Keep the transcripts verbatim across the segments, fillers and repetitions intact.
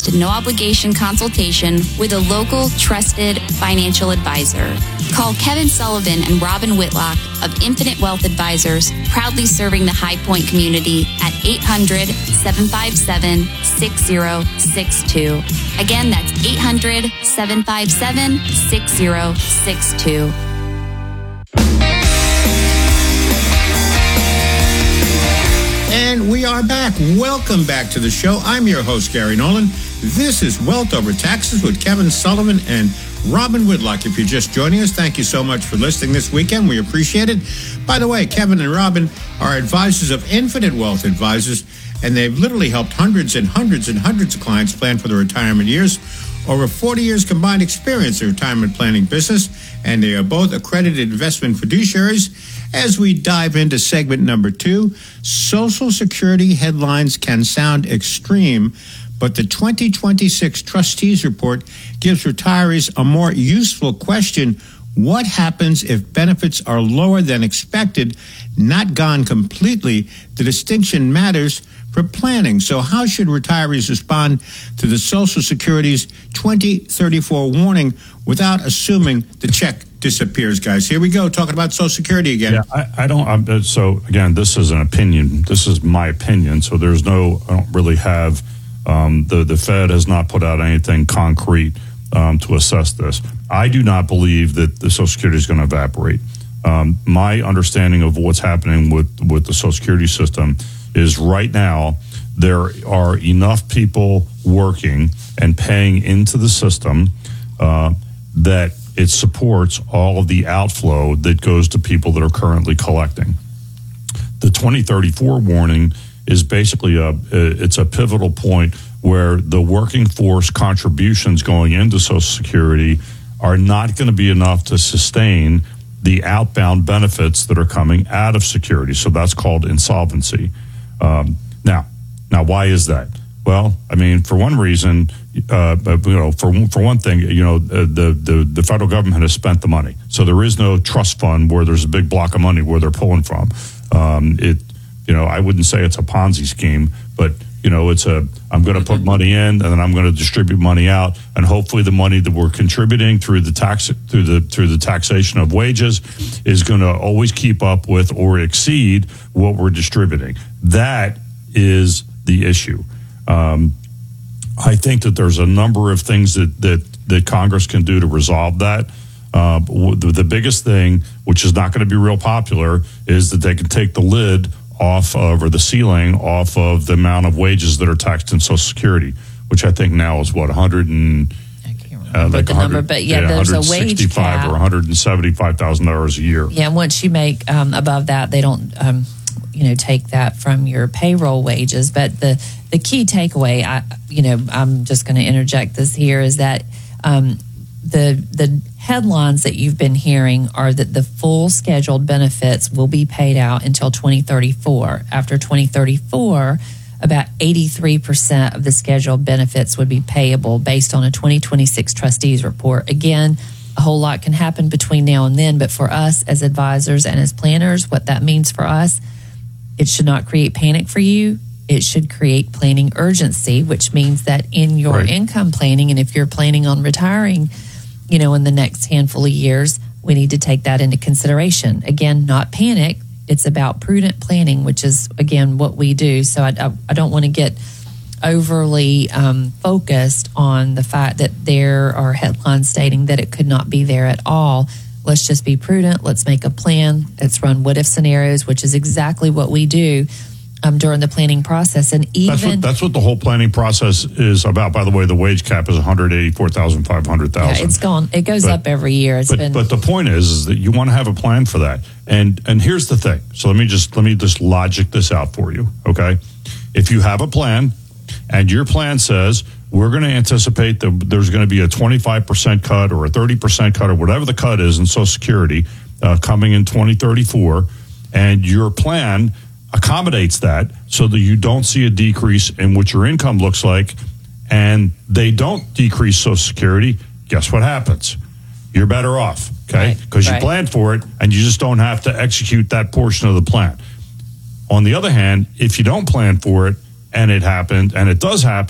fast, no-obligation consultation with a local, trusted financial advisor. Call Kevin Sullivan and Robin Whitlock of Infinite Wealth Advisors, proudly serving the High Point community at eight hundred, seven five seven, six zero six two. Again, that's eight hundred, seven five seven, six zero six two. And we are back. Welcome back to the show. I'm your host, Gary Nolan. This is Wealth Over Taxes with Kevin Sullivan and Robin Whitlock. If you're just joining us, thank you so much for listening this weekend. We appreciate it. By the way, Kevin and Robin are advisors of Infinite Wealth Advisors, and they've literally helped hundreds and hundreds and hundreds of clients plan for their retirement years. Over forty years combined experience in retirement planning business, and they are both accredited investment fiduciaries. As we dive into segment number two, Social Security headlines can sound extreme, but the twenty twenty-six Trustees Report gives retirees a more useful question. What happens if benefits are lower than expected, not gone completely? The distinction matters for planning. So how should retirees respond to the Social Security's twenty thirty-four warning without assuming the check disappears, guys? Here we go, talking about Social Security again. Yeah, I, I don't, I'm, so again, this is an opinion. This is my opinion. So there's no, I don't really have, um, the, the Fed has not put out anything concrete um, to assess this. I do not believe that the Social Security is going to evaporate. Um, my understanding of what's happening with, with the Social Security system is right now there are enough people working and paying into the system uh, that it supports all of the outflow that goes to people that are currently collecting. The twenty thirty-four warning is basically a it's a pivotal point where the working force contributions going into Social Security are not going to be enough to sustain the outbound benefits that are coming out of Security. So that's called insolvency. Um, now, now, why is that? Well, I mean, for one reason, uh, you know, for for one thing, you know, the, the the federal government has spent the money, so there is no trust fund where there's a big block of money where they're pulling from. Um, it, you know, I wouldn't say it's a Ponzi scheme, but you know, it's a I'm going to put money in and then I'm going to distribute money out, and hopefully the money that we're contributing through the tax through the through the taxation of wages is going to always keep up with or exceed what we're distributing. That is the issue. Um, I think that there's a number of things that, that, that Congress can do to resolve that. Uh, the, the biggest thing, which is not going to be real popular, is that they can take the lid off of, or the ceiling off of the amount of wages that are taxed in Social Security, which I think now is what, one hundred and I can't remember uh, like the number, but yeah, yeah there's a wage cap. or one hundred seventy-five thousand dollars a year. Yeah, once you make um, above that, they don't, um, you know, take that from your payroll wages. But the the key takeaway, I, you know, I'm just going to interject this here, is that um, the the headlines that you've been hearing are that the full scheduled benefits will be paid out until twenty thirty-four. After twenty thirty-four, about eighty-three percent of the scheduled benefits would be payable based on a twenty twenty-six trustees report. Again, a whole lot can happen between now and then, but for us as advisors and as planners, what that means for us, it should not create panic for you. It should create planning urgency, which means that in your right. income planning, and if you're planning on retiring, you know, in the next handful of years, we need to take that into consideration. Again, not panic. It's about prudent planning, which is, again, what we do. So I, I, I don't want to get overly um, focused on the fact that there are headlines stating that it could not be there at all. Let's just be prudent. Let's make a plan. Let's run what-if scenarios, which is exactly what we do um, during the planning process. And even that's what, that's what the whole planning process is about. By the way, the wage cap is one hundred eighty-four thousand five hundred dollars. Yeah, it's gone. It goes but, up every year. It's but, been. But the point is, is that you want to have a plan for that. And and here's the thing. So let me just let me just logic this out for you. Okay, if you have a plan, and your plan says we're going to anticipate that there's going to be a twenty-five percent cut or a thirty percent cut or whatever the cut is in Social Security uh, coming in twenty thirty-four, and your plan accommodates that so that you don't see a decrease in what your income looks like, and they don't decrease Social Security, guess what happens? You're better off, okay? Because right, right. you planned for it, and you just don't have to execute that portion of the plan. On the other hand, if you don't plan for it, and it happened, and it does happen,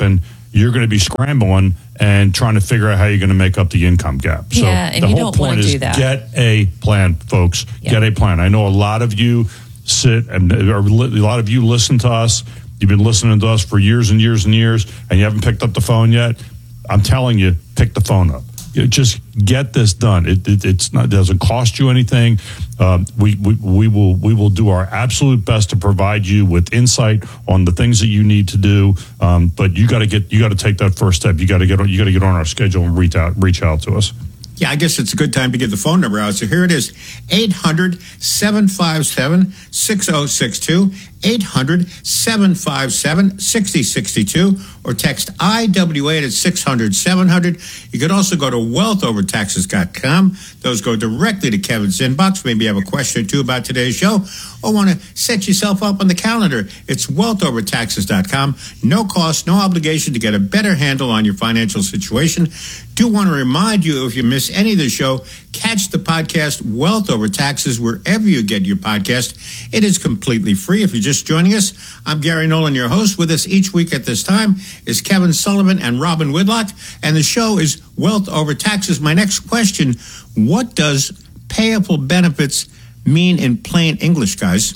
you're going to be scrambling and trying to figure out how you're going to make up the income gap. So yeah, and the you whole don't want point to is do that. Get a plan, folks. Yeah. Get a plan. I know a lot of you sit and or a lot of you listen to us. You've been listening to us for years and years and years, and you haven't picked up the phone yet. I'm telling you, pick the phone up. You just get this done. It, it it's not it doesn't cost you anything. Um, we, we we will we will do our absolute best to provide you with insight on the things that you need to do. Um, but you got to get you got to take that first step. You got to get on you got to get on our schedule and reach out reach out to us. Yeah, I guess it's a good time to get the phone number out. So here it is, eight hundred, seven five seven, six oh six two, eight hundred, seven five seven, six oh six two, or text I W eight at six hundred, seven hundred. You could also go to wealth over taxes dot com. Those go directly to Kevin's inbox. Maybe you have a question or two about today's show or want to set yourself up on the calendar. It's wealth over taxes dot com. No cost, no obligation to get a better handle on your financial situation. Do want to remind you, if you miss any of the show, catch the podcast Wealth Over Taxes wherever you get your podcast. It is completely free. If you're just joining us, I'm Gary Nolan, your host. With us each week at this time is Kevin Sullivan and Robin Whitlock, and the show is Wealth Over Taxes. My next question, what does payable benefits mean in plain English, guys?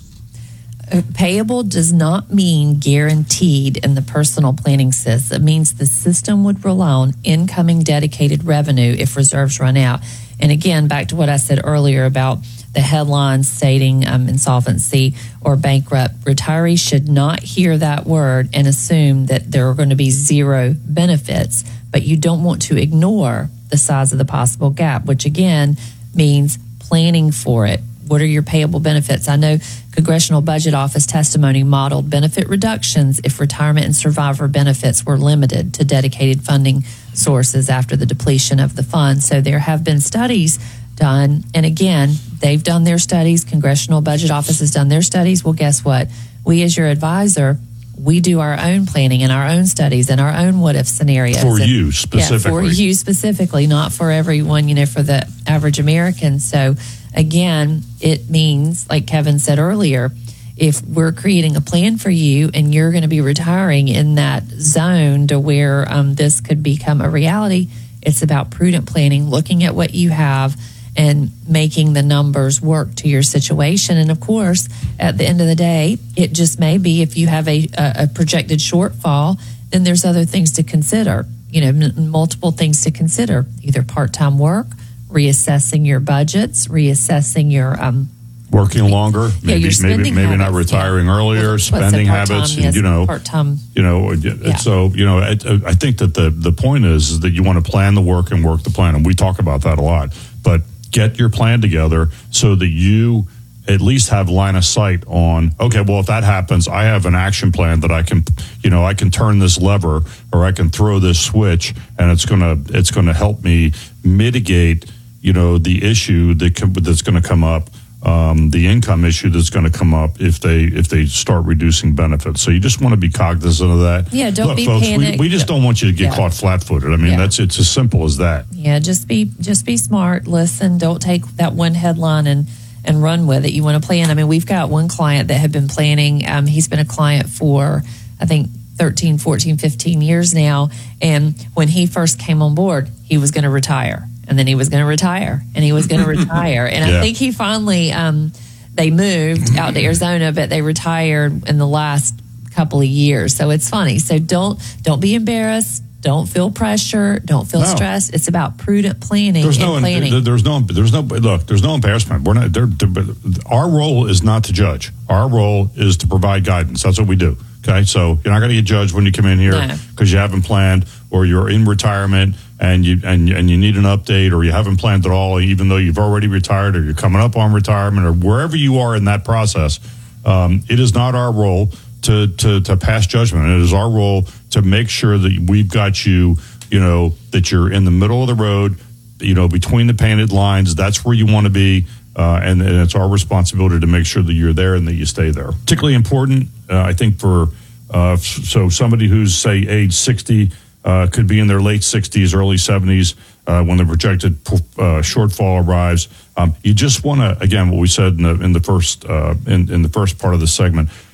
Payable does not mean guaranteed in the personal planning system. It means the system would rely on incoming dedicated revenue if reserves run out. And again, back to what I said earlier about the headlines stating um, insolvency or bankrupt. Retirees should not hear that word and assume that there are going to be zero benefits, but you don't want to ignore the size of the possible gap, which again means planning for it. What are your payable benefits? I know Congressional Budget Office testimony modeled benefit reductions if retirement and survivor benefits were limited to dedicated funding sources after the depletion of the fund. So there have been studies done. And again, they've done their studies. Congressional Budget Office has done their studies. Well, guess what? We as your advisor, we do our own planning and our own studies and our own what if scenarios. For and, you specifically. Yeah, for you specifically, not for everyone, you know, for the average American. So again, it means, like Kevin said earlier, if we're creating a plan for you and you're going to be retiring in that zone to where um, this could become a reality, it's about prudent planning, looking at what you have and making the numbers work to your situation. And of course, at the end of the day, it just may be if you have a, a projected shortfall, then there's other things to consider, you know, m- multiple things to consider, either part-time work, reassessing your budgets, reassessing your um, working longer, yeah, maybe maybe maybe habits, not retiring yeah. earlier, Well, spending habits, yes, and you know, part-time. you know, Yeah. so you know, I, I think that the the point is, is that you want to plan the work and work the plan, and we talk about that a lot. But get your plan together so that you at least have line of sight on, okay, well, if that happens, I have an action plan that I can, you know, I can turn this lever or I can throw this switch, and it's gonna it's gonna help me mitigate, you know, the issue that can, that's going to come up, um, the income issue that's going to come up if they if they start reducing benefits. So you just want to be cognizant of that. Yeah, don't Look, be folks, panicked. We, we just don't want you to get Yeah. caught flat-footed. I mean, Yeah. that's it's as simple as that. Yeah, just be just be smart. Listen, don't take that one headline and and run with it. You want to plan. I mean, we've got one client that had been planning. Um, he's been a client for, I think, thirteen, fourteen, fifteen years now. And when he first came on board, he was going to retire. And then he was going to retire. And he was going to retire. And Yeah. I think he finally, um, they moved out to Arizona, but they retired in the last couple of years. So it's funny. So don't don't be embarrassed. Don't feel pressure. Don't feel No. stressed. It's about prudent planning There's and no, planning. there- there's no, there's no. Look, there's no embarrassment. We're not. They're, they're, our role is not to judge. Our role is to provide guidance. That's what we do. Okay, so you're not going to get judged when you come in here No. because you haven't planned, or you're in retirement and you and and you need an update, or you haven't planned at all, even though you've already retired, or you're coming up on retirement, or wherever you are in that process. Um, it is not our role to to to pass judgment. It is our role to make sure that we've got you, you know, that you're in the middle of the road, you know, between the painted lines. That's where you want to be. Uh, and, and it's our responsibility to make sure that you're there and that you stay there. Particularly important, uh, I think, for uh, so somebody who's, say, age sixty, uh, could be in their late sixties, early seventies, uh, when the projected uh, shortfall arrives. Um, you just want to, again, what we said in the in the first uh, in, in the first part of the segment,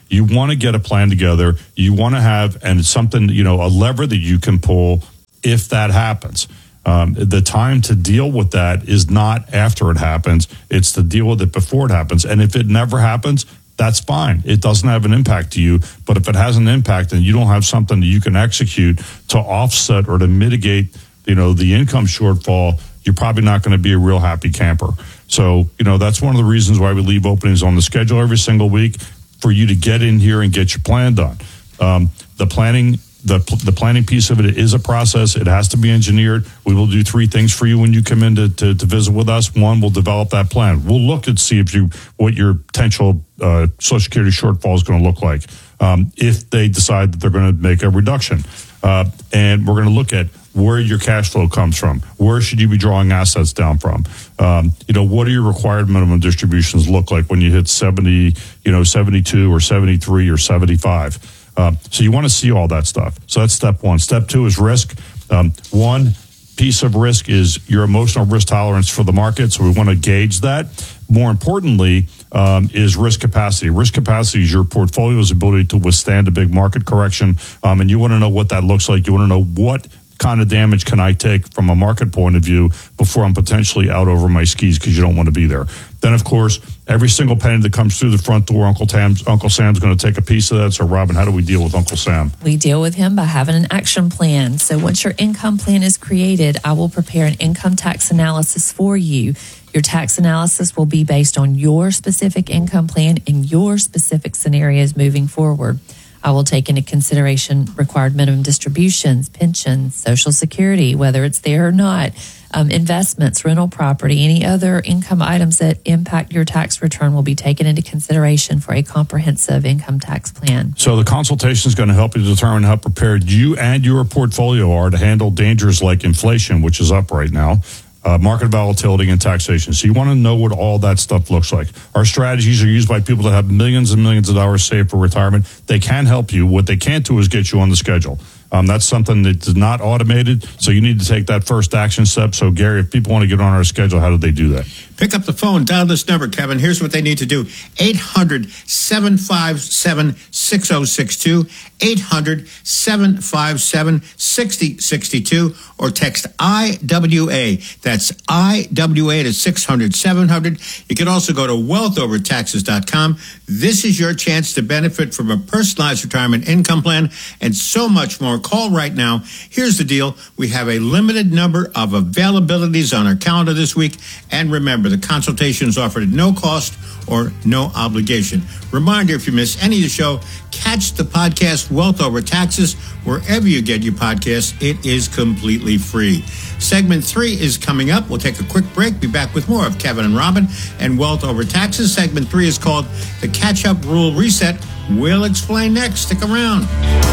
You want to get a plan together. You want to have, and it's something, you know, a lever that you can pull if that happens. Um, the time to deal with that is not after it happens. It's to deal with it before it happens. And if it never happens, that's fine. It doesn't have an impact to you. But if it has an impact and you don't have something that you can execute to offset or to mitigate, you know, the income shortfall, you're probably not going to be a real happy camper. So, you know, that's one of the reasons why we leave openings on the schedule every single week, for you to get in here and get your plan done. Um, the planning, the the planning piece of it is a process. It has to be engineered. We will do three things for you when you come in to, to, to visit with us. One, we'll develop that plan. We'll look and see if you what your potential uh, Social Security shortfall is going to look like. Um, if they decide that they're going to make a reduction, uh, and we're going to look at where your cash flow comes from. Where should you be drawing assets down from? Um, you know, what do your required minimum distributions look like when you hit seventy, you know, seventy-two or seventy-three or seventy-five? Um, so you want to see all that stuff. So that's step one. Step two is risk. Um, one piece of risk is your emotional risk tolerance for the market. So we want to gauge that. More importantly, um, is risk capacity. Risk capacity is your portfolio's ability to withstand a big market correction. Um, and you want to know what that looks like. You want to know what kind of damage can I take from a market point of view before I'm potentially out over my skis, because you don't want to be there. Then, of course, every single penny that comes through the front door, Uncle Sam's, Uncle Sam's going to take a piece of that. So, Robin, how do we deal with Uncle Sam? We deal with him by having an action plan. So once your income plan is created, I will prepare an income tax analysis for you. Your tax analysis will be based on your specific income plan and your specific scenarios moving forward. I will take into consideration required minimum distributions, pensions, Social Security, whether it's there or not, um, investments, rental property, any other income items that impact your tax return will be taken into consideration for a comprehensive income tax plan. So the consultation is going to help you determine how prepared you and your portfolio are to handle dangers like inflation, which is up right now, Uh, market volatility, and taxation. So you want to know what all that stuff looks like. Our strategies are used by people that have millions and millions of dollars saved for retirement. They can help you. What they can't do is get you on the schedule. Um, that's something that's not automated, so you need to take that first action step. So, Gary, if people want to get on our schedule, how do they do that? Pick up the phone, dial this number, Kevin. Here's what they need to do. eight hundred, seven five seven, six oh six two, eight hundred, seven five seven, six oh six two, or text I W A. That's I W A to six hundred, seven hundred. You can also go to wealth over taxes dot com. This is your chance to benefit from a personalized retirement income plan and so much more. Call right now. Here's the deal. We have a limited number of availabilities on our calendar this week. And remember, the consultation is offered at no cost or no obligation. Reminder, if you miss any of the show, catch the podcast Wealth Over Taxes wherever you get your podcasts. It is completely free. Segment three is coming up. We'll take a quick break. Be back with more of Kevin and Robin and Wealth Over Taxes. Segment three is called The Catch-Up Rule Reset. We'll explain next. Stick around.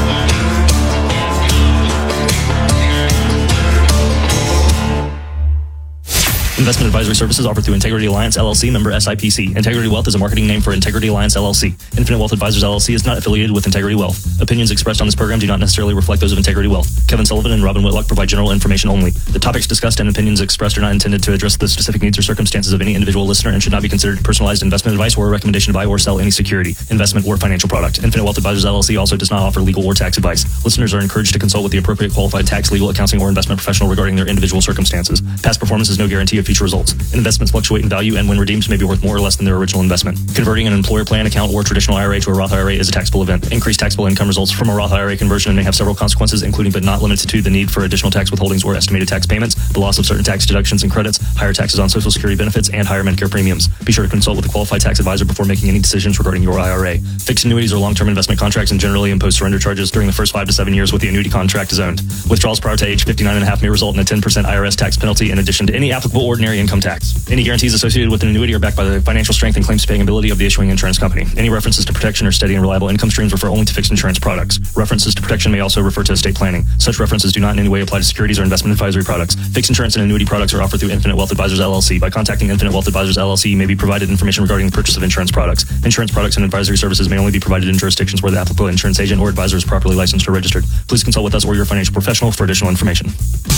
Investment advisory services offered through Integrity Alliance, L L C, member S I P C. Integrity Wealth is a marketing name for Integrity Alliance, L L C. Infinite Wealth Advisors, L L C is not affiliated with Integrity Wealth. Opinions expressed on this program do not necessarily reflect those of Integrity Wealth. Kevin Sullivan and Robin Whitlock provide general information only. The topics discussed and opinions expressed are not intended to address the specific needs or circumstances of any individual listener and should not be considered personalized investment advice or a recommendation to buy or sell any security, investment, or financial product. Infinite Wealth Advisors, L L C also does not offer legal or tax advice. Listeners are encouraged to consult with the appropriate qualified tax, legal, accounting, or investment professional regarding their individual circumstances. Past performance is no guarantee of future results. Investments fluctuate in value and when redeemed may be worth more or less than their original investment. Converting an employer plan account or traditional I R A to a Roth I R A is a taxable event. Increased taxable income results from a Roth I R A conversion and may have several consequences, including but not limited to the need for additional tax withholdings or estimated tax payments, the loss of certain tax deductions and credits, higher taxes on Social Security benefits, and higher Medicare premiums. Be sure to consult with a qualified tax advisor before making any decisions regarding your I R A. Fixed annuities are long-term investment contracts and generally impose surrender charges during the first five to seven years with the annuity contract is owned. Withdrawals prior to age fifty-nine and a half may result in a ten percent I R S tax penalty in addition to any applicable ordinary income tax. Any guarantees associated with an annuity are backed by the financial strength and claims paying ability of the issuing insurance company. Any references to protection or steady and reliable income streams refer only to fixed insurance products. References to protection may also refer to estate planning. Such references do not in any way apply to securities or investment advisory products. Fixed insurance and annuity products are offered through Infinite Wealth Advisors, L L C. By contacting Infinite Wealth Advisors, L L C, you may be provided information regarding the purchase of insurance products. Insurance products and advisory services may only be provided in jurisdictions where the applicable insurance agent or advisor is properly licensed or registered. Please consult with us or your financial professional for additional information.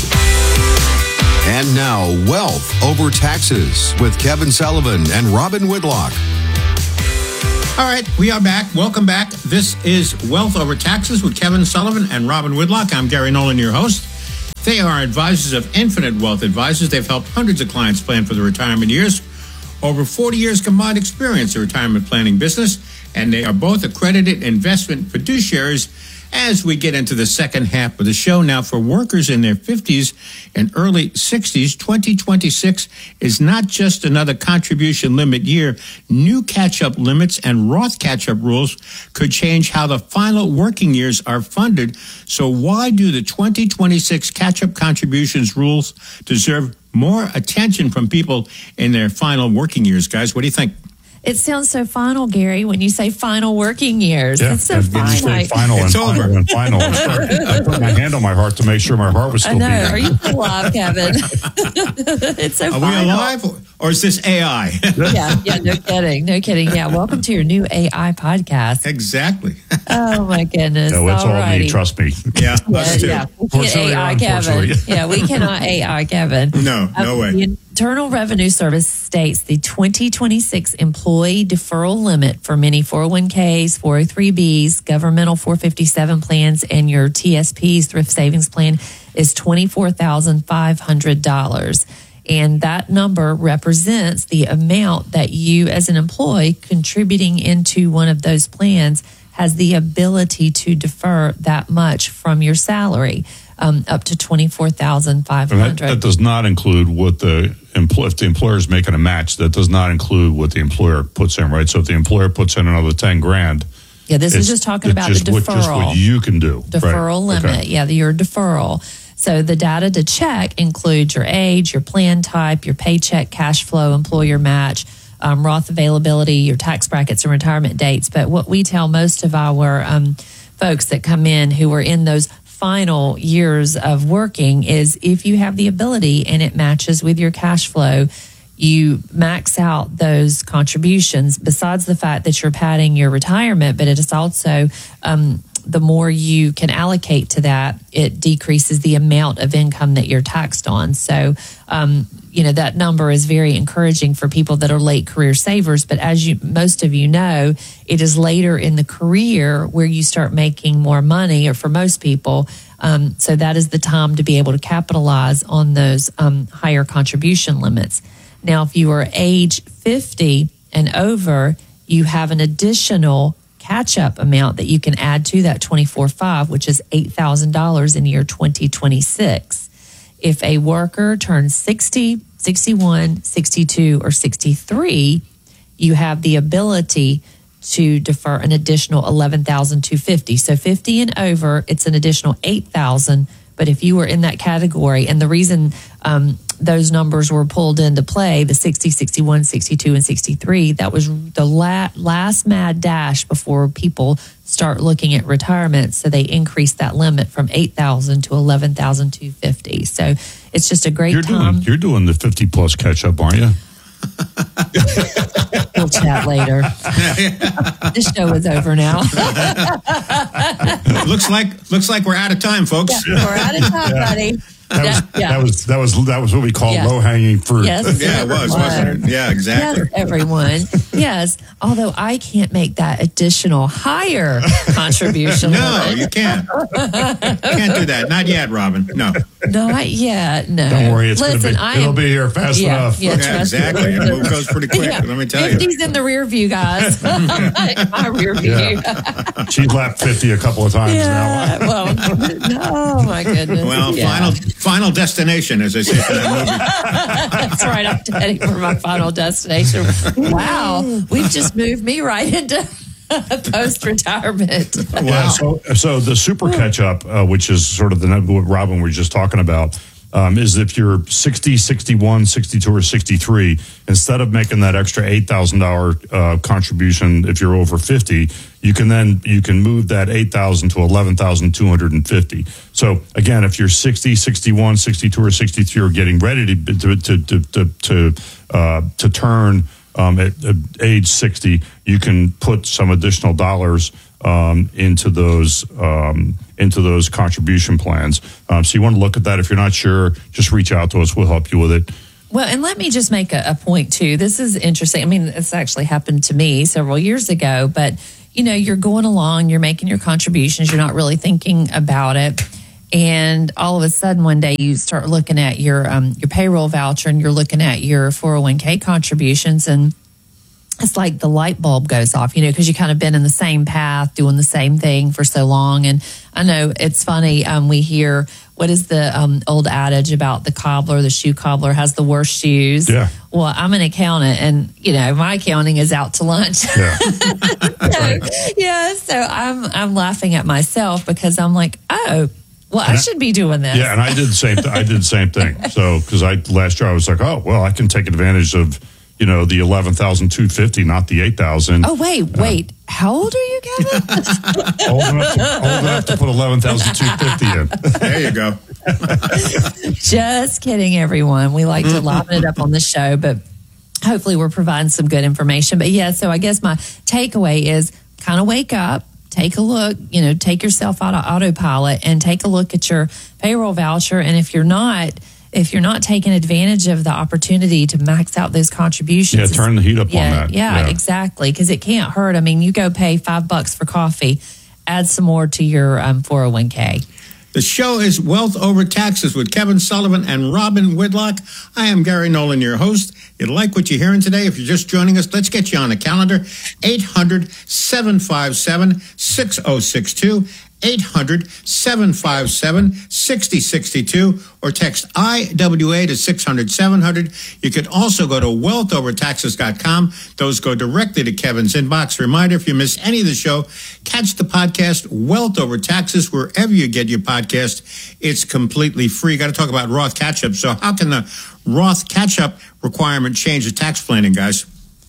And now, Wealth Over Taxes with Kevin Sullivan and Robin Whitlock. All right, we are back. Welcome back. This is Wealth Over Taxes with Kevin Sullivan and Robin Whitlock. I'm Gary Nolan, your host. They are advisors of Infinite Wealth Advisors. They've helped hundreds of clients plan for their retirement years. Over forty years combined experience in retirement planning business, and they are both accredited investment fiduciaries. As we get into the second half of the show now, for workers in their fifties and early sixties, twenty twenty-six is not just another contribution limit year. New catch-up limits and Roth catch-up rules could change how the final working years are funded. So why do the twenty twenty-six catch-up contributions rules deserve more attention from people in their final working years? Guys, what do you think? It sounds so final, Gary, when you say final working years. Yeah, It's so and when you say finite. final It's and over. final and final. I put my hand on my heart to make sure my heart was I still know. beating. Are you still alive, Kevin? It's so Are we final. alive, or is this A I? Yeah, yeah, no kidding. No kidding. Yeah, welcome to your new A I podcast. Exactly. Oh, my goodness. No, it's all righty. me. Trust me. Yeah, Yeah, us too. yeah. We can't Fortunately A I or Kevin. unfortunately. Yeah, we cannot A I Kevin. No, no Um, way. The Internal Revenue Service states the twenty twenty-six employee deferral limit for many four oh one k's, four oh three b's, governmental four fifty-seven plans, and your T S P's, Thrift Savings Plan, is twenty-four thousand five hundred dollars. And that number represents the amount that you, as an employee contributing into one of those plans, has the ability to defer that much from your salary, um, up to twenty-four thousand five hundred And that, that does not include what the employer, if the employer is making a match, that does not include what the employer puts in, right? So if the employer puts in another ten grand, Yeah, this is it's- just talking it's about just the what, just deferral. what you can do. Deferral right? limit. Okay. Yeah, the, your deferral. So the data to check includes your age, your plan type, your paycheck, cash flow, employer match, um, Roth availability, your tax brackets, and retirement dates. But what we tell most of our um, folks that come in who are in those final years of working is if you have the ability and it matches with your cash flow, you max out those contributions, besides the fact that you're padding your retirement, but it is also um, the more you can allocate to that, it decreases the amount of income that you're taxed on. So, um, you know, that number is very encouraging for people that are late career savers. But as you, most of you know, it is later in the career where you start making more money, or for most people. Um, so that is the time to be able to capitalize on those um, higher contribution limits. Now, if you are age fifty and over, you have an additional catch-up amount that you can add to that twenty-four thousand five hundred dollars, which is eight thousand dollars in year twenty twenty-six. If a worker turns sixty, sixty-one, sixty-two, or sixty-three, you have the ability to defer an additional eleven thousand two hundred fifty dollars. So fifty and over, it's an additional eight thousand dollars. But if you were in that category, and the reason um, those numbers were pulled into play, the sixty, sixty-one, sixty-two, and sixty-three, that was the la- last mad dash before people start looking at retirement. So they increased that limit from eight thousand to eleven thousand two hundred fifty. So it's just a great You're time. doing you're doing the fifty plus catch up, aren't you? We'll chat later. This show is over now. looks like looks like we're out of time, folks. Yeah, we're out of time, buddy. That was, Yeah. that was that was that was what we call Yeah. low hanging fruit. Yes. Yeah, it was, wasn't it? Yeah, exactly. Yes, everyone. Yes. Although I can't make that additional higher contribution. No, limit. you can't. Can't do that. Not yet, Robin. No. Not yet. No. Don't worry, it's Listen, gonna I be, it'll am, be here fast yeah, enough. Yeah, Yeah, trust me. exactly. It move goes pretty quick. Yeah. Let me tell you. fifty's in the rear view, guys. My rear view. Yeah. She's lapped fifty a couple of times Yeah. now. Well, oh my goodness. Well, Yeah. final final destination, as I say for that movie. That's right. I'm heading for my final destination. Wow. We've just moved me right into post retirement. Yeah, so so the super catch up, uh, which is sort of the what Robin was just talking about, um, is if you're sixty, sixty-one, sixty-two, or sixty-three, instead of making that extra eight thousand dollars uh, contribution if you're over fifty, you can then you can move that eight thousand dollars to eleven thousand two hundred fifty dollars. So again, if you're sixty, sixty-one, sixty-two, or sixty-three, or getting ready to to to to to, to, uh, to turn Um, at, at age sixty, you can put some additional dollars um, into those um, into those contribution plans. Um, so you want to look at that. If you're not sure, just reach out to us. We'll help you with it. Well, and let me just make a, a point too. This is interesting. I mean, this actually happened to me several years ago, but you know, you're going along, you're making your contributions, you're not really thinking about it. And all of a sudden one day you start looking at your um, your payroll voucher and you're looking at your four oh one k contributions, and it's like the light bulb goes off, you know, because you kind of been in the same path, doing the same thing for so long. And I know it's funny. Um, we hear, what is the um, old adage about the cobbler, the shoe cobbler has the worst shoes? Yeah. Well, I'm an accountant, and, you know, my accounting is out to lunch. Yeah. so, yeah. So I'm, I'm laughing at myself because I'm like, oh, well, I, I should be doing this. Yeah. And I did the same, th- I did the same thing. So, because I, last year I was like, oh, well, I can take advantage of, you know, the eleven thousand two hundred fifty, not the eight thousand. Oh, wait, wait. Uh, How old are you, Kevin? old, enough to, old enough to put eleven thousand two hundred fifty in. There you go. Just kidding, everyone. We like to liven it up on the show, but hopefully we're providing some good information. But yeah, so I guess my takeaway is kind of wake up, take a look, you know, take yourself out of autopilot and take a look at your payroll voucher. And if you're not, If you're not taking advantage of the opportunity to max out those contributions. Yeah, turn the heat up yeah, on that. Yeah, yeah. exactly. Because it can't hurt. I mean, you go pay five bucks for coffee, add some more to your um, four oh one k. The show is Wealth Over Taxes with Kevin Sullivan and Robin Whitlock. I am Gary Nolan, your host. If you like what you're hearing today, if you're just joining us, let's get you on the calendar. eight hundred, seven five seven, six oh six two. eight hundred, seven five seven, six oh six two or text I W A to six hundred, seven hundred. You could also go to wealth over taxes dot com. Those go directly to Kevin's inbox. Reminder, if you miss any of the show, catch the podcast Wealth Over Taxes wherever you get your podcast. It's completely free. Got to talk about Roth catch-up. So how can the Roth catch-up requirement change the tax planning, guys?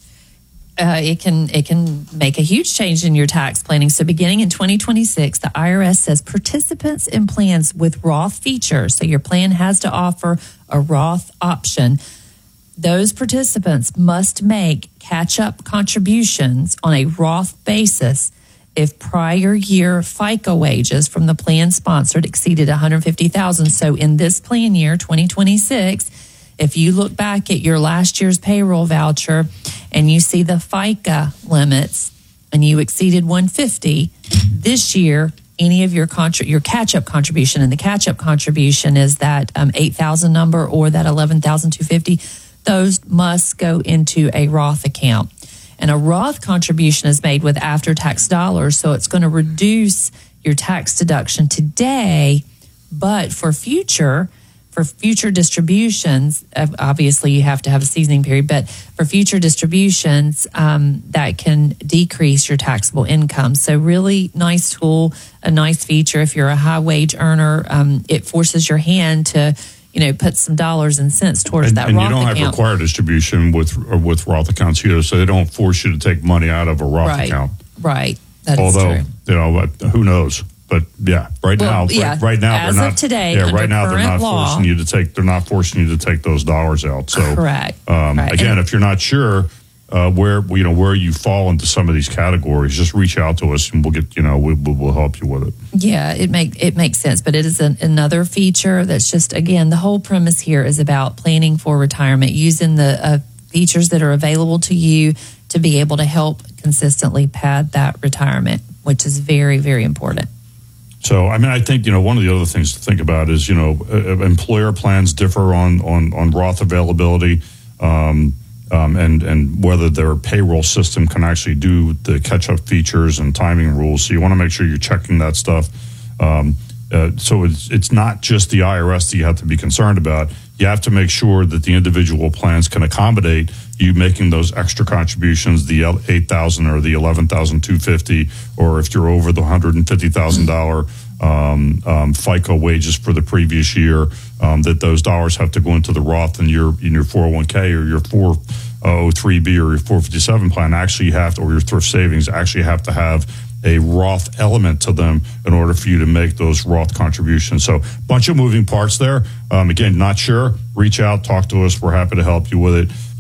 Uh, it can it can make a huge change in your tax planning. So beginning in twenty twenty-six, the I R S says participants in plans with Roth features, so your plan has to offer a Roth option, those participants must make catch-up contributions on a Roth basis if prior year FICA wages from the plan sponsored exceeded one hundred fifty thousand dollars. So in this plan year, twenty twenty-six, if you look back at your last year's payroll voucher and you see the FICA limits and you exceeded one hundred fifty, this year, any of your contra- your catch-up contribution, and the catch-up contribution is that um, eight thousand number or that eleven thousand two hundred fifty, those must go into a Roth account. And a Roth contribution is made with after-tax dollars, so it's going to reduce your tax deduction today, but for future For future distributions, obviously you have to have a seasoning period, but for future distributions, um, that can decrease your taxable income. So really nice tool, a nice feature. If you're a high wage earner, um, it forces your hand to, you know, put some dollars and cents towards and, that and Roth account. And you don't account. have required distribution with with Roth accounts either, so they don't force you to take money out of a Roth right. account. Right, that Although, is true. you know, who knows? But yeah, right Well, now, yeah, right, right now as they're of not. today, yeah, under right now they're current not law- forcing you to take. They're not forcing you to take those dollars out. So Correct. Um, Right. Again, And- if you're not sure uh, where you know where you fall into some of these categories, just reach out to us and we'll get you know we, we'll, we'll help you with it. Yeah, it make it makes sense, but it is an, another feature that's just, again, the whole premise here is about planning for retirement, using the uh, features that are available to you to be able to help consistently pad that retirement, which is very, very important. So, I mean, I think, you know, one of the other things to think about is, you know, uh, employer plans differ on, on, on Roth availability um, um, and, and whether their payroll system can actually do the catch-up features and timing rules. So you want to make sure you're checking that stuff. Um, uh, so it's, it's not just the I R S that you have to be concerned about. You have to make sure that the individual plans can accommodate you making those extra contributions, the eight thousand dollars or the eleven thousand two hundred fifty dollars, or if you're over the one hundred fifty thousand dollars um, um, FICA wages for the previous year, um, that those dollars have to go into the Roth in your in your four oh one k or your four oh three b or your four fifty-seven plan. Actually, you have to, or your thrift savings actually have to have a Roth element to them in order for you to make those Roth contributions. So, bunch of moving parts there. Um, again, not sure, reach out, talk to us. We're happy to help you with it.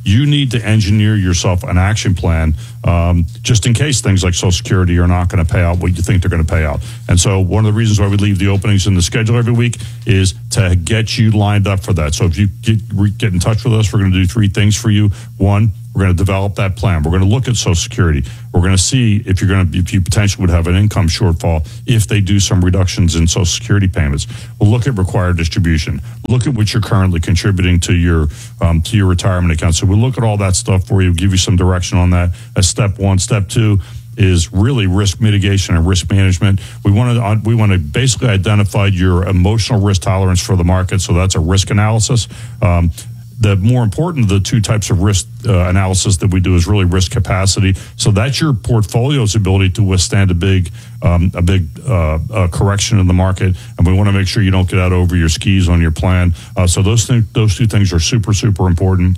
you need to engineer yourself an action plan um, just in case things like Social Security are not going to pay out what you think they're going to pay out. And so one of the reasons why we leave the openings in the schedule every week is to get you lined up for that. So if you get, get in touch with us, we're going to do three things for you. One, we're going to develop that plan. We're going to look at Social Security. We're going to see if you're going to, if you potentially would have an income shortfall if they do some reductions in Social Security payments. We'll look at required distribution. Look at what you're currently contributing to your um, to your retirement account. So we'll look at all that stuff for you. Give you some direction on that as step one. Step two is really risk mitigation and risk management. We want to we want to basically identify your emotional risk tolerance for the market. So that's a risk analysis. Um, The more important of the two types of risk uh, analysis that we do is really risk capacity. So that's your portfolio's ability to withstand a big, um, a big uh, uh, correction in the market, and we want to make sure you don't get out over your skis on your plan. Uh, so those th- those two things are super, super important.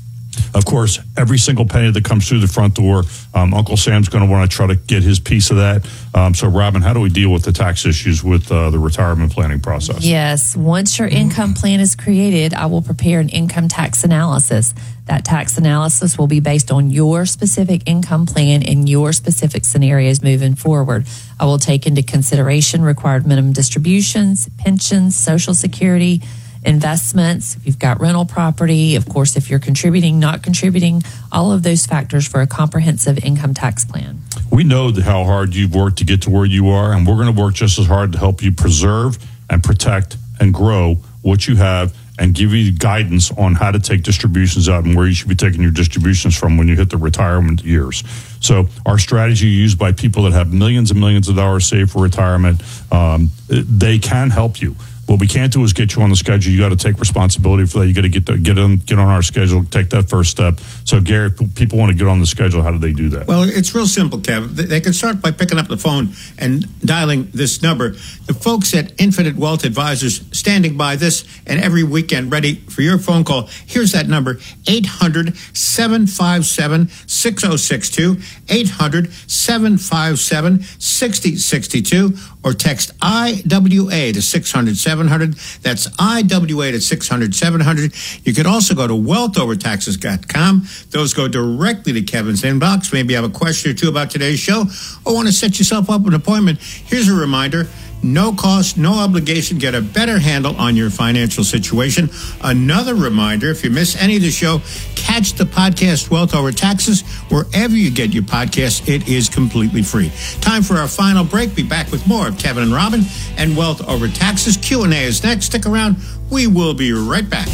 Of course, every single penny that comes through the front door, um, Uncle Sam's going to want to try to get his piece of that. Um, so, Robin, how do we deal with the tax issues with uh, the retirement planning process? Yes. Once your income plan is created, I will prepare an income tax analysis. That tax analysis will be based on your specific income plan and your specific scenarios moving forward. I will take into consideration required minimum distributions, pensions, Social Security, investments, if you've got rental property, of course, if you're contributing, not contributing, all of those factors for a comprehensive income tax plan. We know how hard you've worked to get to where you are, and we're going to work just as hard to help you preserve and protect and grow what you have and give you guidance on how to take distributions out and where you should be taking your distributions from when you hit the retirement years. So our strategy used by people that have millions and millions of dollars saved for retirement, um, they can help you. What we can't do is get you on the schedule. You got to take responsibility for that. You got to get the, get on get on our schedule, take that first step. So, Gary, if people want to get on the schedule, how do they do that? Well, it's real simple, Kev. They can start by picking up the phone and dialing this number. The folks at Infinite Wealth Advisors standing by this and every weekend ready for your phone call. Here's that number, eight hundred, seven five seven, six oh six two, eight hundred, seven five seven, six oh six two, or text I W A to six hundred, seven hundred. That's I W A to six hundred, seven hundred. You could also go to wealth over taxes dot com. Those go directly to Kevin's inbox. Maybe you have a question or two about today's show or want to set yourself up an appointment. Here's a reminder. No cost, no obligation. Get a better handle on your financial situation. Another reminder, if you miss any of the show, catch the podcast Wealth Over Taxes wherever you get your podcasts. It is completely free. Time for our final break. Be back with more of Kevin and Robin and Wealth Over Taxes. Q and A is next. Stick around. We will be right back.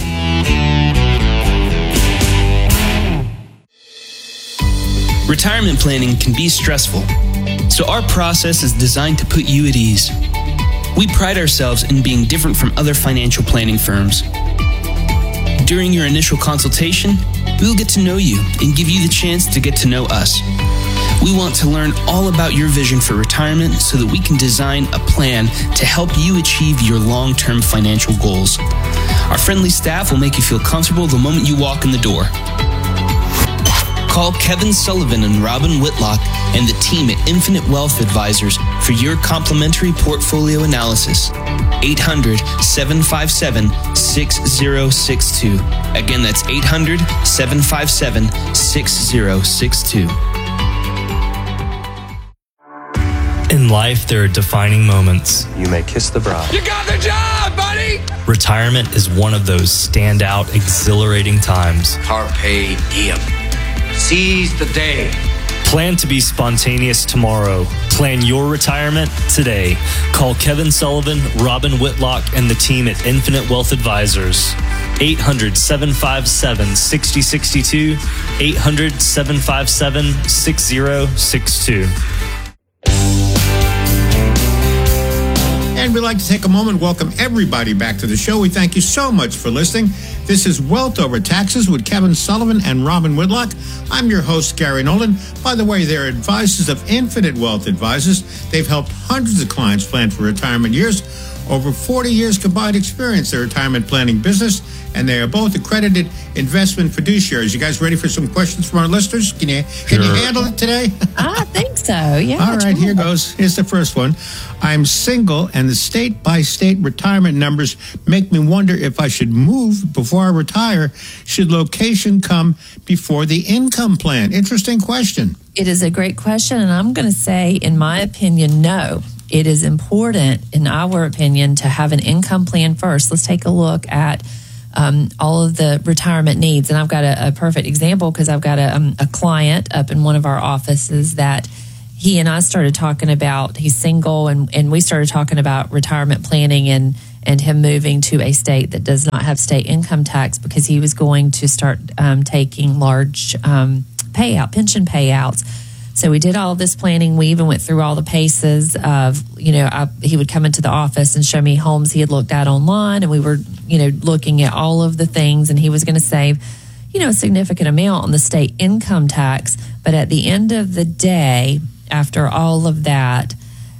Retirement planning can be stressful, so our process is designed to put you at ease. We pride ourselves in being different from other financial planning firms. During your initial consultation, we will get to know you and give you the chance to get to know us. We want to learn all about your vision for retirement so that we can design a plan to help you achieve your long-term financial goals. Our friendly staff will make you feel comfortable the moment you walk in the door. Call Kevin Sullivan and Robin Whitlock and the team at Infinite Wealth Advisors for your complimentary portfolio analysis. eight hundred, seven five seven, six oh six two. Again, that's eight hundred, seven five seven, six oh six two. In life, there are defining moments. You may kiss the bride. You got the job, buddy! Retirement is one of those standout, exhilarating times. Carpe diem. Seize the day. Plan to be spontaneous tomorrow. Plan your retirement today. Call Kevin Sullivan, Robin Whitlock, and the team at Infinite Wealth Advisors. eight hundred, seven five seven, six oh six two. eight hundred, seven five seven, six oh six two. And we'd like to take a moment and welcome everybody back to the show. We thank you so much for listening. This is Wealth Over Taxes with Kevin Sullivan and Robin Whitlock. I'm your host, Gary Nolan. By the way, they're advisors of Infinite Wealth Advisors. They've helped hundreds of clients plan for retirement years. over forty years combined experience in the retirement planning business, and they are both accredited investment fiduciaries. You guys ready for some questions from our listeners? Can you can you Sure. handle it today? I think so. Yeah. All right, here try. goes. Here's the first one. I'm single, and the state-by-state retirement numbers make me wonder if I should move before I retire. Should location come before the income plan? Interesting question. It is a great question, and I'm going to say, in my opinion, no. It is important, in our opinion, to have an income plan first. Let's take a look at um, all of the retirement needs. And I've got a, a perfect example because I've got a, um, a client up in one of our offices that he and I started talking about. He's single, and, and we started talking about retirement planning and, and him moving to a state that does not have state income tax because he was going to start um, taking large um, payout, pension payouts. So we did all of this planning. We even went through all the paces of, you know, I, he would come into the office and show me homes he had looked at online, and we were, you know, looking at all of the things, and he was going to save, you know, a significant amount on the state income tax. But at the end of the day, after all of that,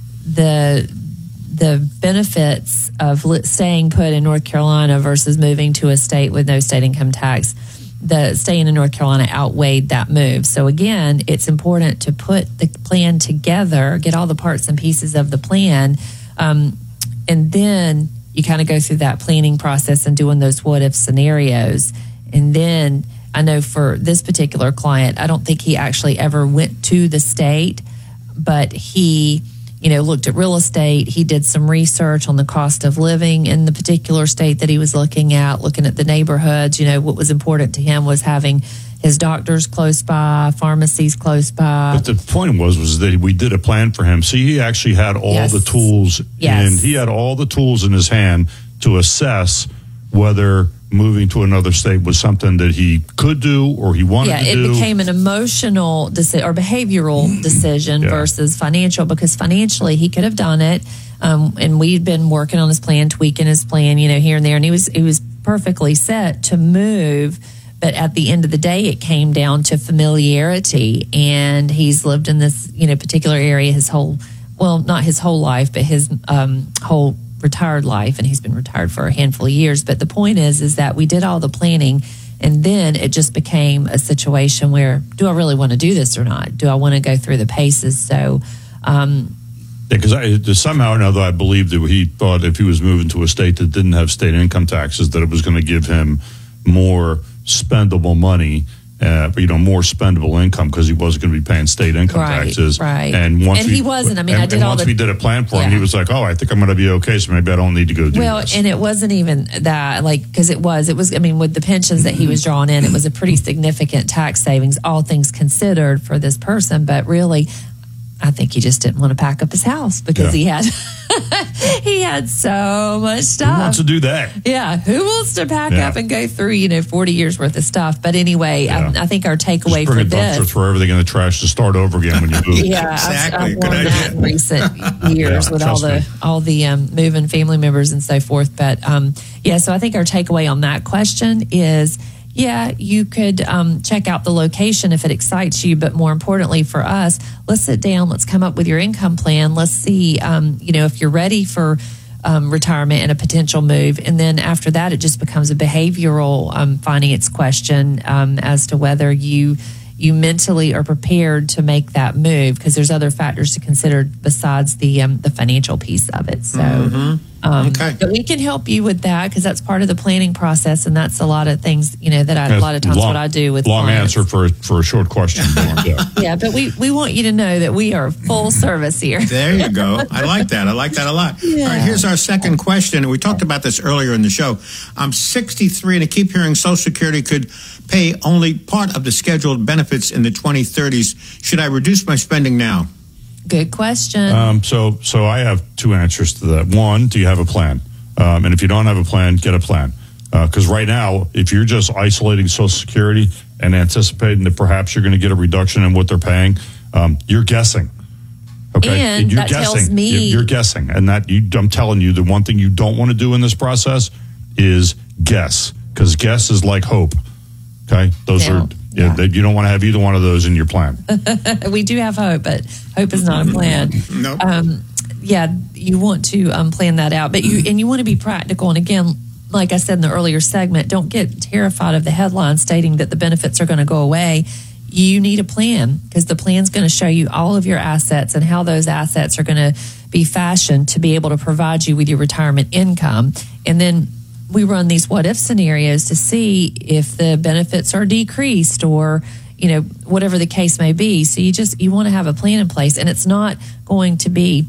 the the benefits of li- staying put in North Carolina versus moving to a state with no state income tax, the staying in North Carolina outweighed that move. So again, it's important to put the plan together, get all the parts and pieces of the plan, um, and then you kind of go through that planning process and doing those what if scenarios. And then I know for this particular client, I don't think he actually ever went to the state, but he, you know, looked at real estate. He did some research on the cost of living in the particular state that he was looking at, looking at the neighborhoods. You know, what was important to him was having his doctors close by, pharmacies close by. But the point was, was that we did a plan for him. So he actually had all Yes. the tools, Yes. and he had all the tools in his hand to assess whether moving to another state was something that he could do or he wanted Yeah, to it do. became an emotional decision or behavioral decision Yeah. versus financial, because financially he could have done it. Um, and we'd been working on his plan, tweaking his plan, you know, here and there. And he was, he was perfectly set to move. But at the end of the day, it came down to familiarity. And he's lived in this, you know, particular area his whole, well, not his whole life, but his um, whole retired life. And he's been retired for a handful of years. But the point is, is that we did all the planning, and then it just became a situation where, do I really want to do this or not? Do I want to go through the paces? So, um, Because I, somehow or another, I believe that he thought if he was moving to a state that didn't have state income taxes, that it was going to give him more spendable money, uh, you know, more spendable income because he wasn't going to be paying state income Right, taxes. right. And once And we, he wasn't. I mean, and, I did and all once the- we did a plan for him, Yeah. he was like, "Oh, I think I'm going to be okay, so maybe I don't need to go do well, this." and it wasn't even that, like, because it was, it was, I mean, with the pensions that he was drawing in, it was a pretty significant tax savings, all things considered, for this person. But really, I think he just didn't want to pack up his house because Yeah. he had he had so much Who stuff. wants to do that? Yeah, who wants to pack Yeah. up and go through, you know, forty years worth of stuff? But anyway, Yeah. I, I think our takeaway Just bring for a dumpster, this. throw everything in the trash to start over again when you move. Yeah, Exactly. I've, I've Good learned that idea. in recent years Yeah, with all trust the me. all the um, moving family members and so forth. But um, yeah, so I think our takeaway on that question is, yeah, you could um, check out the location if it excites you, but more importantly for us, let's sit down, let's come up with your income plan, let's see, um, you know, if you're ready for um, retirement and a potential move, and then after that, it just becomes a behavioral um, finance question um, as to whether you you mentally are prepared to make that move, because there's other factors to consider besides the um, the financial piece of it. So, um, Okay. but we can help you with that, because that's part of the planning process, and that's a lot of things, you know, that I, a lot of times long, what I do with long clients. answer for for a short question. Yeah. Yeah, but we we want you to know that we are full service here. There you go. I like that. I like that a lot. All right, here's our second question. We talked about this earlier in the show. I'm sixty-three, and I keep hearing Social Security could pay only part of the scheduled benefits in the twenty thirties. Should I reduce my spending now? Good question. Um, so, so I have two answers to that. One, do you have a plan? Um, and if you don't have a plan, get a plan. Because right now, if you're just isolating Social Security and anticipating that perhaps you're going to get a reduction in what they're paying, um, you're guessing. Okay, And you're that tells guessing. me- You're, you're guessing, and that you, I'm telling you, the one thing you don't want to do in this process is guess, because guess is like hope. Okay, those Yeah. are yeah, Yeah. They, you don't want to have either one of those in your plan. We do have hope, but hope is not a plan. No. Um, yeah, you want to um, plan that out, but you and you want to be practical. And again, like I said in the earlier segment, don't get terrified of the headline stating that the benefits are going to go away. You need a plan, because the plan's going to show you all of your assets and how those assets are going to be fashioned to be able to provide you with your retirement income. And then we run these what if scenarios to see if the benefits are decreased or, you know, whatever the case may be. So you just, you want to have a plan in place, and it's not going to be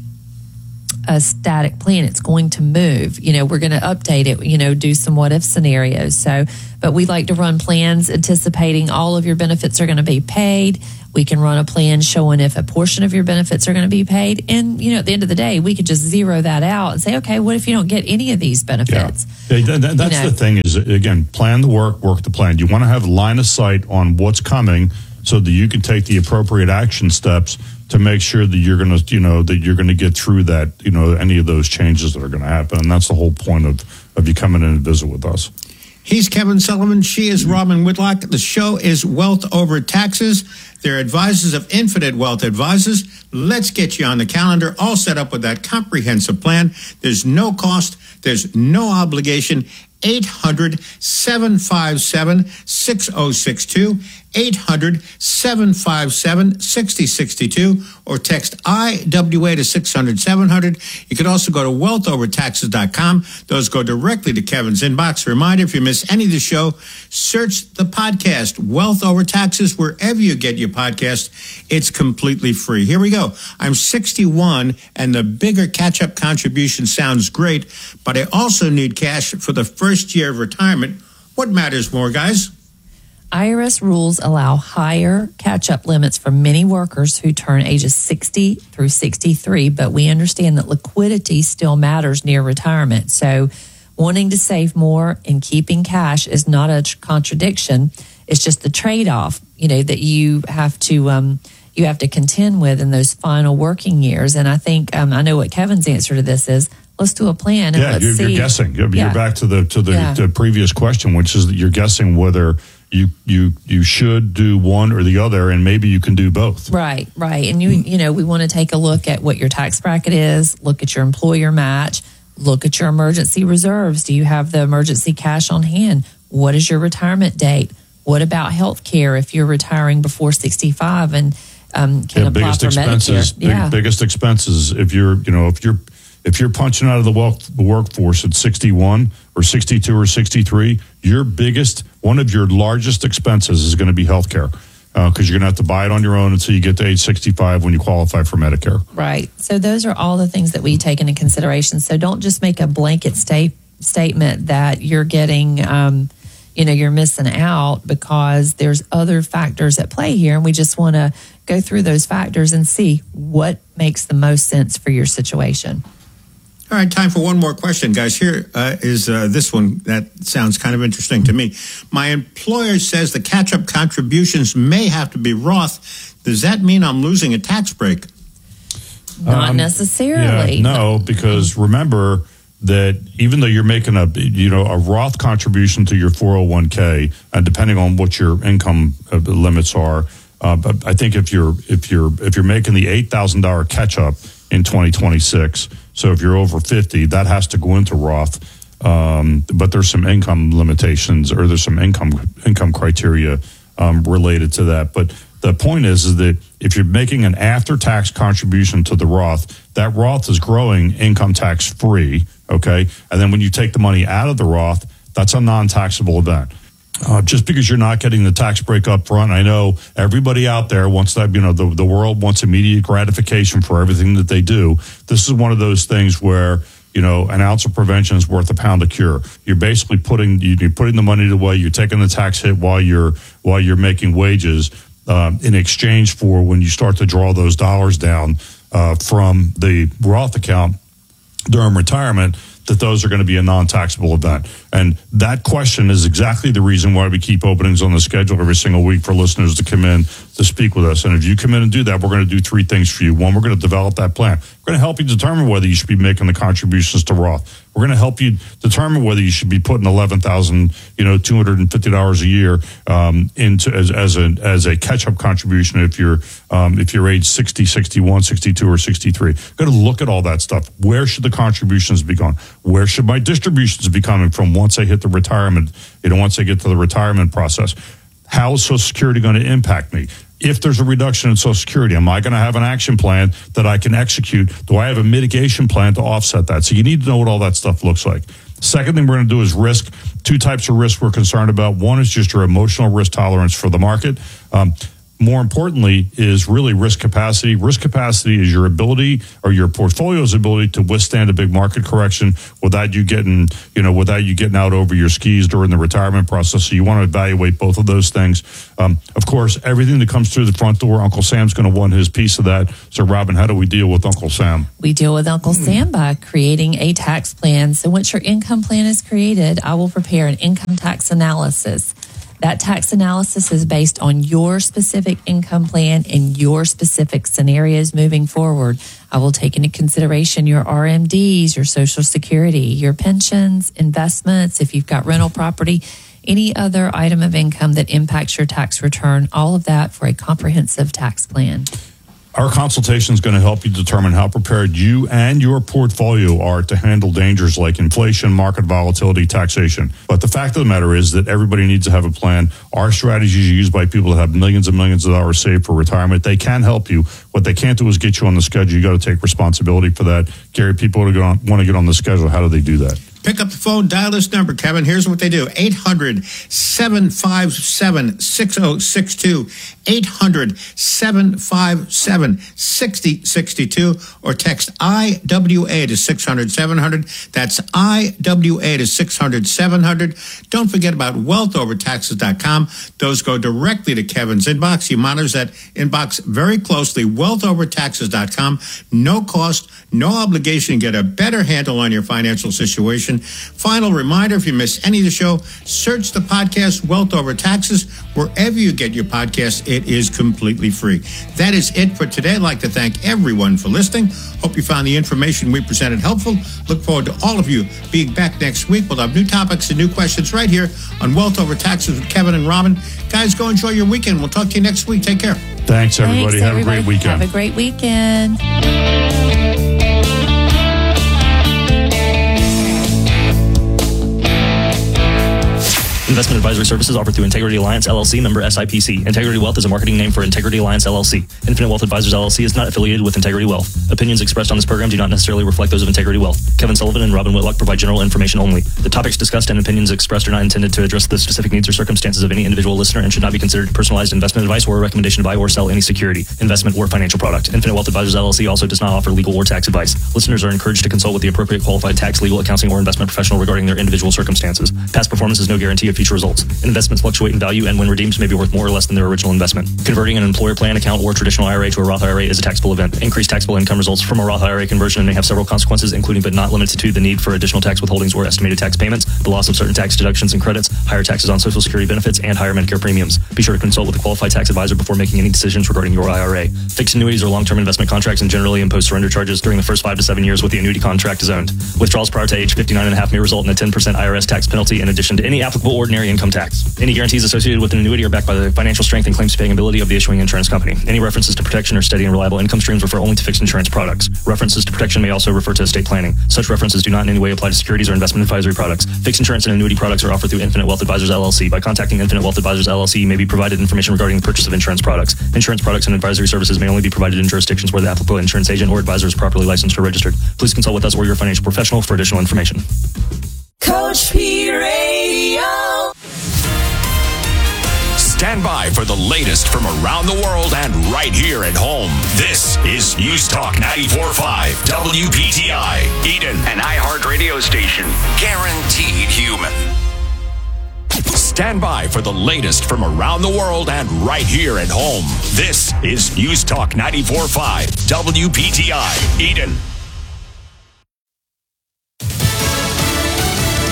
a static plan. It's going to move. You know, we're going to update it, you know, do some what if scenarios. So, but we like to run plans anticipating all of your benefits are going to be paid. We can run a plan showing if a portion of your benefits are going to be paid. And, you know, at the end of the day, we could just zero that out and say, okay, what if you don't get any of these benefits? Yeah. Yeah, that, that's you know? the thing is, again, plan the work, work the plan. You want to have line of sight on what's coming so that you can take the appropriate action steps to make sure that you're going to, you know, that you're going to get through that, you know, any of those changes that are going to happen. And that's the whole point of, of you coming in and visit with us. He's Kevin Sullivan. She is Robin Whitlock. The show is Wealth Over Taxes. They're advisors of Infinite Wealth Advisors. Let's get you on the calendar, all set up with that comprehensive plan. There's no cost. There's no obligation. eight hundred, seven five seven, six oh six two, eight hundred, seven five seven, six oh six two, or text I W A to six hundred, seven hundred. You can also go to wealth over taxes dot com. Those go directly to Kevin's inbox. A reminder, if you miss any of the show, search the podcast, Wealth Over Taxes, wherever you get your podcast. It's completely free. Here we go. I'm sixty-one, and the bigger catch-up contribution sounds great, but I also need cash for the first year of retirement. What matters more, guys? I R S rules allow higher catch-up limits for many workers who turn ages sixty through sixty-three, but we understand that liquidity still matters near retirement. So wanting to save more and keeping cash is not a tr- contradiction. It's just the trade-off, you know, that you have to um, you have to contend with in those final working years. And I think um, I know what Kevin's answer to this is. Let's do a plan. And yeah, let's you're, see. you're guessing. You're yeah. back to the to the, yeah. the previous question, which is that you're guessing whether you you you should do one or the other, and maybe you can do both. Right, right. And you you know we want to take a look at what your tax bracket is. Look at your employer match. Look at your emergency reserves. Do you have the emergency cash on hand? What is your retirement date? What about health care if you're retiring before sixty-five and um, can yeah, apply biggest for expenses, Medicare? Big, yeah, biggest expenses if you're you know if you're If you're punching out of the, wealth, the workforce at sixty-one or sixty-two or sixty-three, your biggest, one of your largest expenses is going to be health care, because uh, you're going to have to buy it on your own until you get to age sixty-five when you qualify for Medicare. Right. So those are all the things that we take into consideration. So don't just make a blanket state, statement that you're getting, um, you know, you're missing out, because there's other factors at play here. And we just want to go through those factors and see what makes the most sense for your situation. All right, time for one more question, guys. Here uh, is uh, this one that sounds kind of interesting to me. My employer says the catch-up contributions may have to be Roth. Does that mean I'm losing a tax break? Not um, necessarily. Yeah, no, because remember that even though you're making a you know a Roth contribution to your four oh one k, and depending on what your income uh, limits are, uh, but I think if you're if you're if you're making the eight thousand dollars catch-up in twenty twenty-six. So if you're over fifty, that has to go into Roth. Um, but there's some income limitations, or there's some income income criteria um, related to that. But the point is, is that if you're making an after-tax contribution to the Roth, that Roth is growing income tax free, okay? And then when you take the money out of the Roth, that's a non-taxable event. Uh, just because you're not getting the tax break up front, I know everybody out there wants that, you know, the, the world wants immediate gratification for everything that they do. This is one of those things where, you know, an ounce of prevention is worth a pound of cure. You're basically putting, you're putting the money away, you're taking the tax hit while you're, while you're making wages, um, in exchange for when you start to draw those dollars down, uh, from the Roth account during retirement, that those are going to be a non-taxable event. And that question is exactly the reason why we keep openings on the schedule every single week for listeners to come in to speak with us. And if you come in and do that, we're going to do three things for you. One, we're going to develop that plan. We're going to help you determine whether you should be making the contributions to Roth. We're going to help you determine whether you should be putting eleven thousand, you know, two hundred fifty dollars a year um, into as, as a as a catch-up contribution if you're um, if you're age sixty, sixty-one, sixty-two, or sixty-three. Got to look at all that stuff. Where should the contributions be going? Where should my distributions be coming from once I hit the retirement, you know, once I get to the retirement process? How is Social Security going to impact me? If there's a reduction in Social Security, am I going to have an action plan that I can execute? Do I have a mitigation plan to offset that? So you need to know what all that stuff looks like. Second thing we're going to do is risk. Two types of risk we're concerned about. One is just your emotional risk tolerance for the market. Um, More importantly is really risk capacity. Risk capacity is your ability or your portfolio's ability to withstand a big market correction without you getting, you know, without you getting out over your skis during the retirement process. So you want to evaluate both of those things. Um, of course, everything that comes through the front door, Uncle Sam's going to want his piece of that. So, Robin, how do we deal with Uncle Sam? We deal with Uncle Sam by creating a tax plan. So once your income plan is created, I will prepare an income tax analysis. That tax analysis is based on your specific income plan and your specific scenarios moving forward. I will take into consideration your R M Ds, your Social Security, your pensions, investments, if you've got rental property, any other item of income that impacts your tax return, all of that for a comprehensive tax plan. Our consultation is going to help you determine how prepared you and your portfolio are to handle dangers like inflation, market volatility, taxation. But the fact of the matter is that everybody needs to have a plan. Our strategies are used by people that have millions and millions of dollars saved for retirement. They can help you. What they can't do is get you on the schedule. You got to take responsibility for that. Gary, people who want to get on the schedule, how do they do that? Pick up the phone, dial this number, Kevin. Here's what they do. eight hundred, seven five seven, six oh six two. eight hundred, seven five seven, six oh six two. Or text I W A to six hundred, seven hundred. That's I W A to six hundred, seven hundred. Don't forget about wealth over taxes dot com. Those go directly to Kevin's inbox. He monitors that inbox very closely. wealth over taxes dot com. No cost, no obligation. Get a better handle on your financial situation. Final reminder, if you miss any of the show, search the podcast Wealth Over Taxes. Wherever you get your podcast, it is completely free. That is it for today. I'd like to thank everyone for listening. Hope you found the information we presented helpful. Look forward to all of you being back next week. We'll have new topics and new questions right here on Wealth Over Taxes with Kevin and Robin. Guys, go enjoy your weekend. We'll talk to you next week. Take care. Thanks, everybody. Thanks, have everybody. a great weekend. Have a great weekend. Investment advisory services offered through Integrity Alliance, L L C, member S I P C. Integrity Wealth is a marketing name for Integrity Alliance, L L C. Infinite Wealth Advisors, L L C is not affiliated with Integrity Wealth. Opinions expressed on this program do not necessarily reflect those of Integrity Wealth. Kevin Sullivan and Robin Whitlock provide general information only. The topics discussed and opinions expressed are not intended to address the specific needs or circumstances of any individual listener and should not be considered personalized investment advice or a recommendation to buy or sell any security, investment, or financial product. Infinite Wealth Advisors, L L C also does not offer legal or tax advice. Listeners are encouraged to consult with the appropriate qualified tax, legal, accounting, or investment professional regarding their individual circumstances. Past performance is no guarantee of future results. Investments fluctuate in value and when redeemed may be worth more or less than their original investment. Converting an employer plan account or traditional I R A to a Roth I R A is a taxable event. Increased taxable income results from a Roth I R A conversion and may have several consequences, including but not limited to the need for additional tax withholdings or estimated tax payments, the loss of certain tax deductions and credits, higher taxes on Social Security benefits, and higher Medicare premiums. Be sure to consult with a qualified tax advisor before making any decisions regarding your I R A. Fixed annuities are long-term investment contracts and generally impose surrender charges during the first five to seven years with the annuity contract is owned. Withdrawals prior to age fifty-nine and a half may result in a ten percent I R S tax penalty in addition to any applicable ordinary income tax. Any guarantees associated with an annuity are backed by the financial strength and claims-paying ability of the issuing insurance company. Any references to protection or steady and reliable income streams refer only to fixed insurance products. References to protection may also refer to estate planning. Such references do not in any way apply to securities or investment advisory products. Fixed insurance and annuity products are offered through Infinite Wealth Advisors, L L C. By contacting Infinite Wealth Advisors, L L C, you may be provided information regarding the purchase of insurance products. Insurance products and advisory services may only be provided in jurisdictions where the applicable insurance agent or advisor is properly licensed or registered. Please consult with us or your financial professional for additional information. Coach P Radio. Stand by for the latest from around the world and right here at home. This is News Talk ninety-four point five W P T I, Eden, An iHeart radio station. guaranteed human. Stand by for the latest from around the world and right here at home. This is News Talk ninety-four point five W P T I, Eden. Iran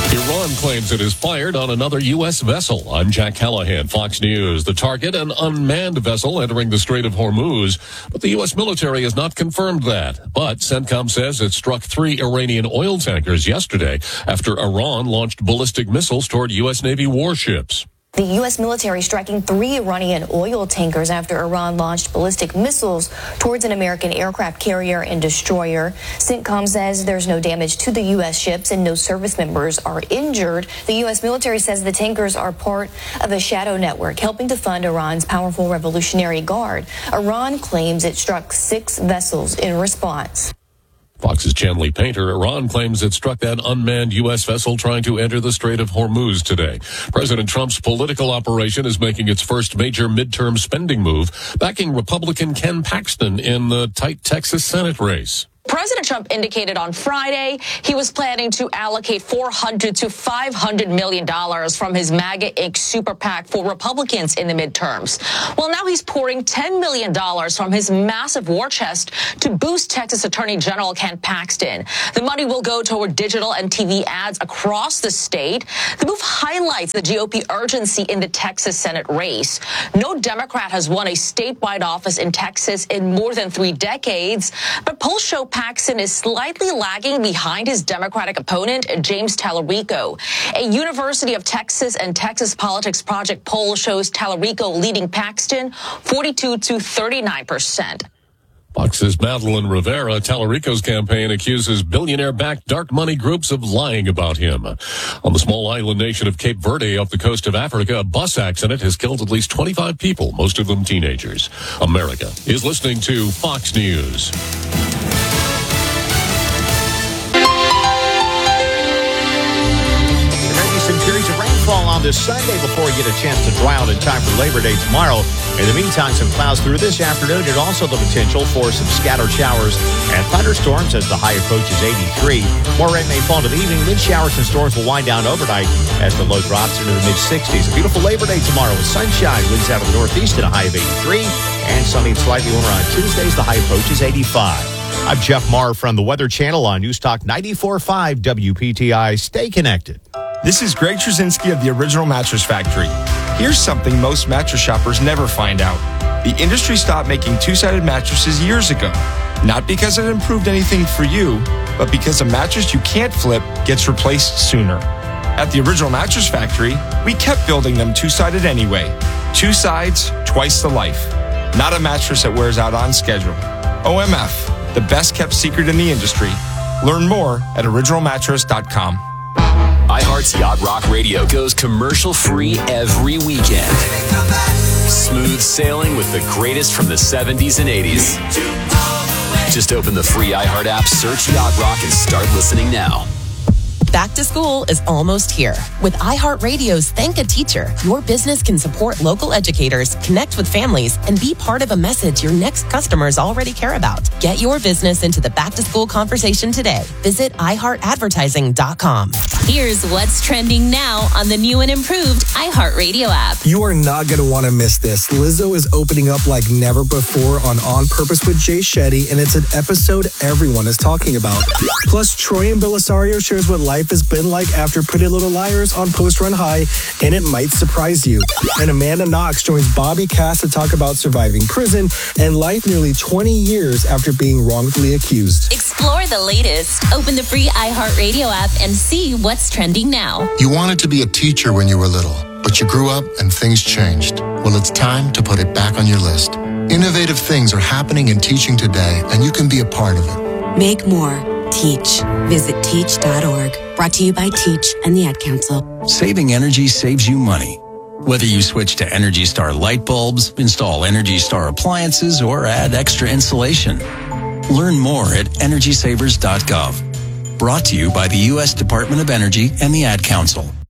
Iran claims it has fired on another U S vessel. I'm Jack Callahan, Fox News. The target, an unmanned vessel entering the Strait of Hormuz. But the U S military has not confirmed that. But CENTCOM says it struck three Iranian oil tankers yesterday after Iran launched ballistic missiles toward U S Navy warships. The U S military striking three Iranian oil tankers after Iran launched ballistic missiles towards an American aircraft carrier and destroyer. CENTCOM says there's no damage to the U S ships and no service members are injured. The U S military says the tankers are part of a shadow network helping to fund Iran's powerful Revolutionary Guard. Iran claims it struck six vessels in response. Fox's Chanley Painter. Iran claims it struck that unmanned U S vessel trying to enter the Strait of Hormuz today. President Trump's political operation is making its first major midterm spending move, backing Republican Ken Paxton in the tight Texas Senate race. President Trump indicated on Friday he was planning to allocate four hundred to five hundred million dollars from his MAGA Incorporated super PAC for Republicans in the midterms. Well, now he's pouring ten million dollars from his massive war chest to boost Texas Attorney General Ken Paxton. The money will go toward digital and T V ads across the state. The move highlights the G O P urgency in the Texas Senate race. No Democrat has won a statewide office in Texas in more than three decades, but polls show Paxton is slightly lagging behind his Democratic opponent, James Tallarico. A University of Texas and Texas Politics Project poll shows Tallarico leading Paxton forty-two to thirty-nine percent. Fox's Madeline Rivera. Tallarico's campaign accuses billionaire-backed dark money groups of lying about him. On the small island nation of Cape Verde off the coast of Africa, a bus accident has killed at least twenty-five people, most of them teenagers. America is listening to Fox News. Some periods of rainfall on this Sunday before we get a chance to dry out in time for Labor Day tomorrow. In the meantime, some clouds through this afternoon and also the potential for some scattered showers and thunderstorms as the high approaches eighty-three. More rain may fall into the evening. Wind showers and storms will wind down overnight as the low drops into the mid-sixties. A beautiful Labor Day tomorrow with sunshine. Winds out of the northeast at a high of eighty-three. And sunny and slightly warmer on Tuesdays. The high approaches eighty-five. I'm Jeff Marr from the Weather Channel on News Talk ninety-four point five W P T I. Stay connected. This is Greg Trzynski of the Original Mattress Factory. Here's something most mattress shoppers never find out. The industry stopped making two-sided mattresses years ago. Not because it improved anything for you, but because a mattress you can't flip gets replaced sooner. At the Original Mattress Factory, we kept building them two-sided anyway. Two sides, twice the life. Not a mattress that wears out on schedule. O M F, the best-kept secret in the industry. Learn more at original mattress dot com. iHeart's Yacht Rock Radio goes commercial-free every weekend. Smooth sailing with the greatest from the seventies and eighties. Just open the free iHeart app, search Yacht Rock, and start listening now. Back to school is almost here. With iHeartRadio's Thank a Teacher, your business can support local educators, connect with families, and be part of a message your next customers already care about. Get your business into the back-to-school conversation today. Visit i heart advertising dot com. Here's what's trending now on the new and improved iHeartRadio app. You are not going to want to miss this. Lizzo is opening up like never before on On Purpose with Jay Shetty, and it's an episode everyone is talking about. Plus, Troy and Belisario shares what life has been like after Pretty Little Liars on Post Run High, and it might surprise you. And Amanda Knox joins Bobby Cass to talk about surviving prison and life nearly twenty years after being wrongfully accused. Explore the latest. Open the free iHeartRadio app and see what's trending now. You wanted to be a teacher when you were little, but you grew up and things changed. Well, it's time to put it back on your list. Innovative things are happening in teaching today, and you can be a part of it. Make more. Teach. Visit teach dot org. Brought to you by Teach and the Ad Council. Saving energy saves you money. Whether you switch to Energy Star light bulbs, install Energy Star appliances, or add extra insulation. Learn more at energy savers dot gov. Brought to you by the U S Department of Energy and the Ad Council.